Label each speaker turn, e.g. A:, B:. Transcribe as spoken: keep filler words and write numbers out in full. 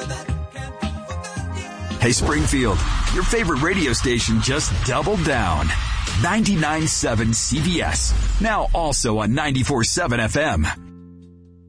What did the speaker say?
A: Hey, Springfield, your favorite radio station just doubled down. ninety-nine point seven C B S, now also on ninety-four point seven F M.